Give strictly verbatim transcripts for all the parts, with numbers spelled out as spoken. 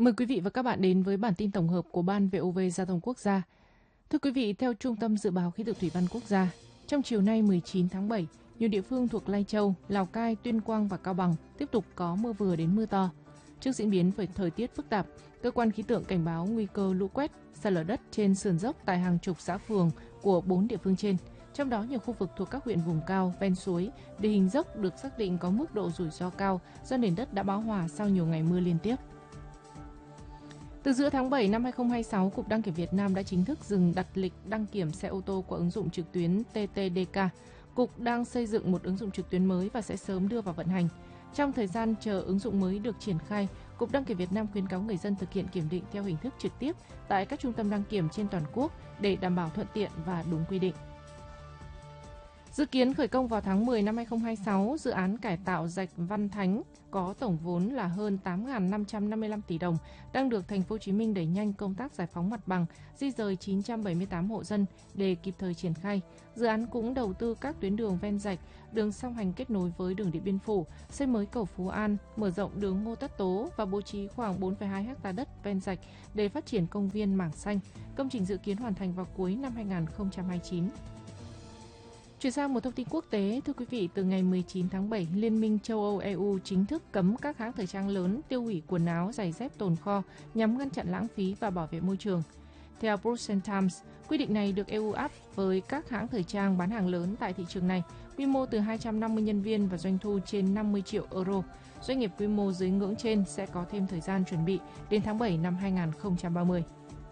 Mời quý vị và các bạn đến với bản tin tổng hợp của Ban vê o vê Giao thông Quốc gia. Thưa quý vị, theo Trung tâm Dự báo Khí tượng Thủy văn Quốc gia, trong chiều nay mười chín tháng bảy, nhiều địa phương thuộc Lai Châu, Lào Cai, Tuyên Quang và Cao Bằng tiếp tục có mưa vừa đến mưa to. Trước diễn biến về thời tiết phức tạp, cơ quan khí tượng cảnh báo nguy cơ lũ quét, sạt lở đất trên sườn dốc tại hàng chục xã phường của bốn địa phương trên. Trong đó, nhiều khu vực thuộc các huyện vùng cao, ven suối, địa hình dốc được xác định có mức độ rủi ro cao do nền đất đã bão hòa sau nhiều ngày mưa liên tiếp. Từ giữa tháng bảy năm hai không hai sáu, Cục Đăng kiểm Việt Nam đã chính thức dừng đặt lịch đăng kiểm xe ô tô qua ứng dụng trực tuyến tê tê đê ca. Cục đang xây dựng một ứng dụng trực tuyến mới và sẽ sớm đưa vào vận hành. Trong thời gian chờ ứng dụng mới được triển khai, Cục Đăng kiểm Việt Nam khuyến cáo người dân thực hiện kiểm định theo hình thức trực tiếp tại các trung tâm đăng kiểm trên toàn quốc để đảm bảo thuận tiện và đúng quy định. Dự kiến khởi công vào tháng mười năm hai không hai sáu, dự án cải tạo rạch Văn Thánh có tổng vốn là hơn tám nghìn năm trăm năm mươi lăm tỷ đồng, đang được Thành phố Hồ Chí Minh đẩy nhanh công tác giải phóng mặt bằng, di rời chín trăm bảy mươi tám hộ dân để kịp thời triển khai. Dự án cũng đầu tư các tuyến đường ven rạch, đường song hành kết nối với đường Điện Biên Phủ, xây mới cầu Phú An, mở rộng đường Ngô Tất Tố và bố trí khoảng bốn phẩy hai héc ta đất ven rạch để phát triển công viên mảng xanh. Công trình dự kiến hoàn thành vào cuối năm hai nghìn không trăm hai mươi chín. Chuyển sang một thông tin quốc tế, thưa quý vị, từ ngày mười chín tháng bảy, Liên minh châu Âu e u chính thức cấm các hãng thời trang lớn tiêu hủy quần áo, giày dép tồn kho nhằm ngăn chặn lãng phí và bảo vệ môi trường. Theo Brussels Times, quy định này được e u áp với các hãng thời trang bán hàng lớn tại thị trường này, quy mô từ hai trăm năm mươi nhân viên và doanh thu trên năm mươi triệu euro. Doanh nghiệp quy mô dưới ngưỡng trên sẽ có thêm thời gian chuẩn bị đến tháng bảy năm hai nghìn không trăm ba mươi.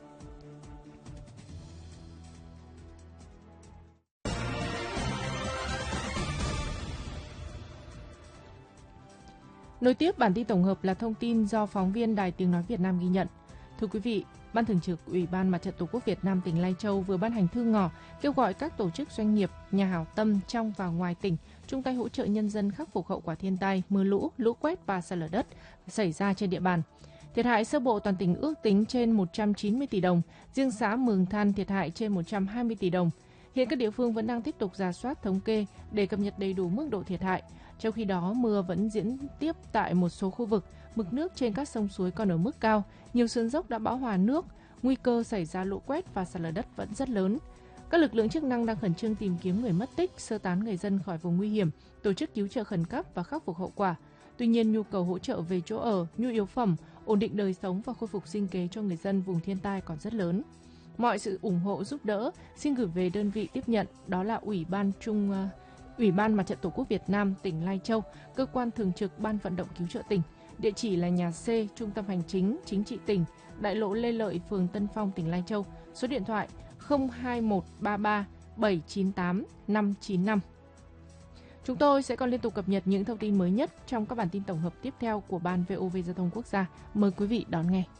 Nối tiếp bản tin tổng hợp là thông tin do phóng viên Đài Tiếng Nói Việt Nam ghi nhận. Thưa quý vị, Ban Thường trực Ủy ban Mặt trận Tổ quốc Việt Nam tỉnh Lai Châu vừa ban hành thư ngỏ kêu gọi các tổ chức doanh nghiệp, nhà hảo tâm trong và ngoài tỉnh chung tay hỗ trợ nhân dân khắc phục hậu quả thiên tai, mưa lũ, lũ quét và sạt lở đất xảy ra trên địa bàn. Thiệt hại sơ bộ toàn tỉnh ước tính trên một trăm chín mươi tỷ đồng, riêng xã Mường Than thiệt hại trên một trăm hai mươi tỷ đồng. Hiện các địa phương vẫn đang tiếp tục rà soát thống kê để cập nhật đầy đủ mức độ thiệt hại. Trong khi đó, mưa vẫn diễn tiếp tại một số khu vực, mực nước trên các sông suối còn ở mức cao, nhiều sườn dốc đã bão hòa nước, nguy cơ xảy ra lũ quét và sạt lở đất vẫn rất lớn. Các lực lượng chức năng đang khẩn trương tìm kiếm người mất tích, sơ tán người dân khỏi vùng nguy hiểm, tổ chức cứu trợ khẩn cấp và khắc phục hậu quả. Tuy nhiên, nhu cầu hỗ trợ về chỗ ở, nhu yếu phẩm, ổn định đời sống và khôi phục sinh kế cho người dân vùng thiên tai còn rất lớn. Mọi sự ủng hộ giúp đỡ xin gửi về đơn vị tiếp nhận, đó là Ủy ban Trung uh, Ủy ban Mặt trận Tổ quốc Việt Nam tỉnh Lai Châu, cơ quan thường trực Ban vận động cứu trợ tỉnh. Địa chỉ là nhà C, Trung tâm Hành chính, Chính trị tỉnh, Đại lộ Lê Lợi, phường Tân Phong, tỉnh Lai Châu. Số điện thoại không hai một ba ba bảy chín tám năm chín năm. Chúng tôi sẽ còn liên tục cập nhật những thông tin mới nhất trong các bản tin tổng hợp tiếp theo của Ban vê o vê Giao thông Quốc gia. Mời quý vị đón nghe.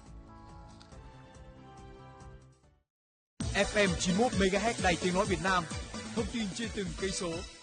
ép em chín mươi mốt mê ga héc Đài Tiếng Nói Việt Nam, thông tin trên từng cây số.